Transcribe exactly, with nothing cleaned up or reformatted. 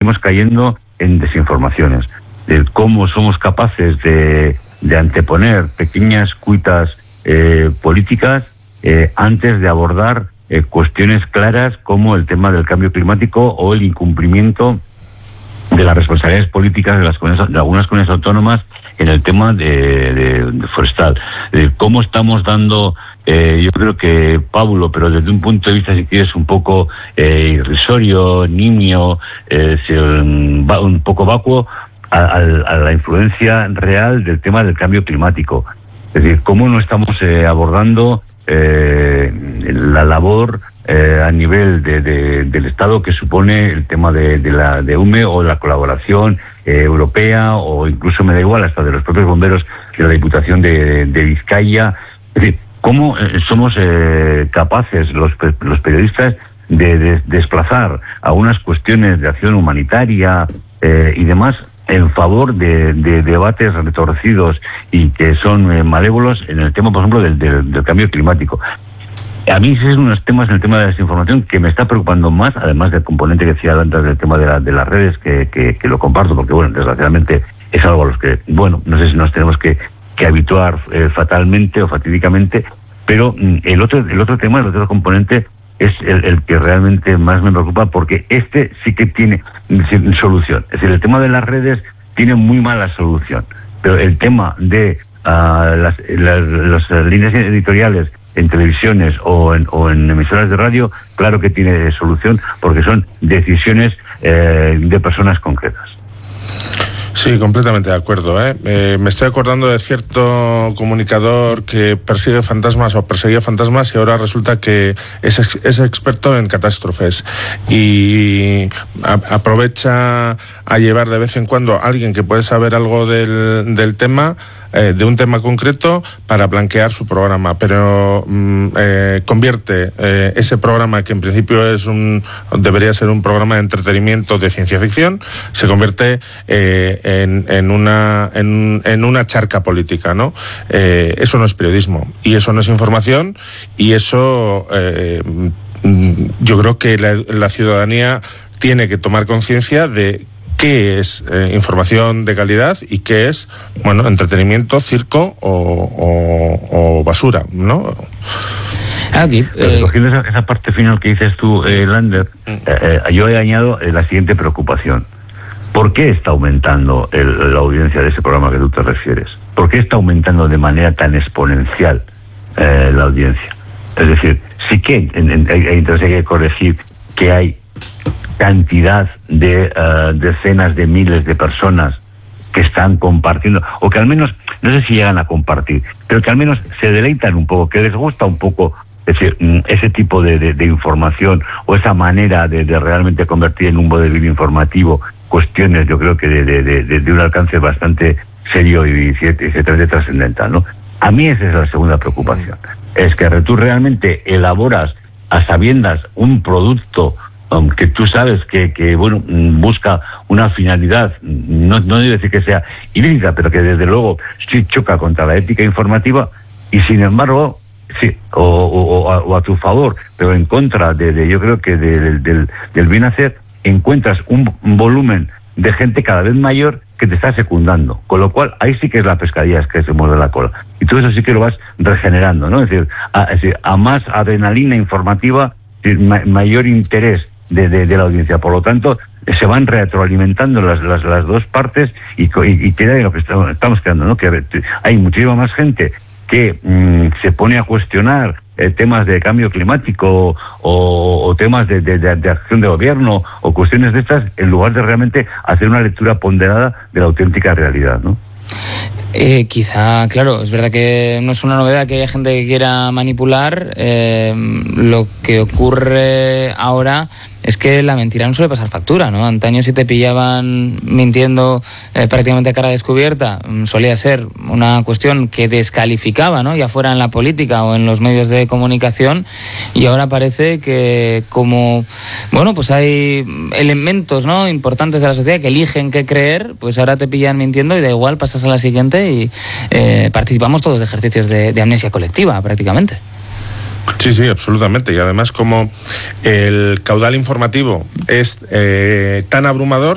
seguimos cayendo en desinformaciones, de cómo somos capaces de, de anteponer pequeñas cuitas eh, políticas eh, antes de abordar eh, cuestiones claras como el tema del cambio climático o el incumplimiento de las responsabilidades políticas de, las comunidades, de algunas comunidades autónomas en el tema de, de, de forestal. De cómo estamos dando, eh, yo creo que Pablo, pero desde un punto de vista, si quieres, un poco eh, irrisorio, nimio, eh, un, un poco vacuo, a, a, a la influencia real del tema del cambio climático. Es decir, cómo no estamos eh, abordando eh, la labor Eh, a nivel de, de, del Estado que supone el tema de, de la de U M E o la colaboración eh, europea, o incluso, me da igual, hasta de los propios bomberos de la Diputación de, de Vizcaya. Es decir, cómo eh, somos eh, capaces los, los periodistas de, de desplazar a unas cuestiones de acción humanitaria eh, y demás en favor de, de debates retorcidos y que son eh, malévolos en el tema, por ejemplo, del, del, del cambio climático. A mí ese es uno de los temas en el tema de la desinformación que me está preocupando más, además del componente que decía antes del tema de, la, de las redes, que, que, que lo comparto, porque, bueno, desgraciadamente es algo a los que, bueno, no sé si nos tenemos que, que habituar eh, fatalmente o fatídicamente, pero mm, el otro el otro tema, el otro componente es el, el que realmente más me preocupa, porque este sí que tiene solución. Es decir, el tema de las redes tiene muy mala solución, pero el tema de uh, las, las, las líneas editoriales en televisiones o en, o en emisoras de radio, claro que tiene solución, porque son decisiones eh, de personas concretas. Sí, completamente de acuerdo, ¿eh? Eh, me estoy acordando de cierto comunicador que persigue fantasmas o perseguía fantasmas y ahora resulta que es, ex, es experto en catástrofes y a, aprovecha a llevar de vez en cuando a alguien que puede saber algo del, del tema, eh, de un tema concreto, para blanquear su programa, pero mm, eh, convierte eh, ese programa, que en principio es un debería ser un programa de entretenimiento de ciencia ficción, se convierte eh, en, en una en, en una charca política, ¿no? Eh, eso no es periodismo y eso no es información, y eso eh, yo creo que la, la ciudadanía tiene que tomar conciencia de qué es eh, información de calidad y qué es, bueno, entretenimiento, circo o, o, o basura, ¿no? Aquí, eh... cogiendo esa, esa parte final que dices tú, eh, Lander, eh, eh, yo he añadido eh, la siguiente preocupación. ¿Por qué está aumentando el, la audiencia de ese programa que tú te refieres? ¿Por qué está aumentando de manera tan exponencial eh, la audiencia? Es decir, sí que en, en, entonces hay que corregir que hay cantidad de uh, decenas de miles de personas que están compartiendo, o que al menos, no sé si llegan a compartir, pero que al menos se deleitan un poco, que les gusta un poco ese, ese tipo de, de, de información, o esa manera de, de realmente convertir en un vodevil informativo cuestiones, yo creo que de, de, de, de un alcance bastante serio y, y ciertamente trascendental, ¿no? A mí esa es la segunda preocupación. Es que tú realmente elaboras a sabiendas un producto aunque tú sabes que, que bueno, busca una finalidad, no, no debe decir que sea ilícita, pero que desde luego sí choca contra la ética informativa, y sin embargo, sí, o, o, o a tu favor, pero en contra de, de yo creo que de, de, del, del bien hacer, encuentras un, un volumen de gente cada vez mayor que te está secundando, con lo cual ahí sí que es la pescadilla, es que se muerde la cola, y todo eso sí que lo vas regenerando, ¿no? Es decir, a, es decir, a más adrenalina informativa, ma, mayor interés De, de, de la audiencia. Por lo tanto, se van retroalimentando las, las, las dos partes y, y, y queda en lo que estamos, estamos quedando, ¿no? Que hay muchísima más gente que mmm, se pone a cuestionar eh, temas de cambio climático o, o temas de, de, de, de acción de gobierno o cuestiones de estas, en lugar de realmente hacer una lectura ponderada de la auténtica realidad, ¿no? Eh, quizá, claro, es verdad que no es una novedad que haya gente que quiera manipular. Eh, lo que ocurre ahora es que la mentira no suele pasar factura, ¿no? Antaño, si te pillaban mintiendo eh, prácticamente a cara descubierta, solía ser una cuestión que descalificaba, ¿no? Ya fuera en la política o en los medios de comunicación, y ahora parece que como, bueno, pues hay elementos, ¿no?, importantes de la sociedad que eligen qué creer, pues ahora te pillan mintiendo y da igual, pasas a la siguiente y eh, participamos todos de ejercicios de, de amnesia colectiva, prácticamente. Sí, sí, absolutamente. Y además, como el caudal informativo es eh, tan abrumador,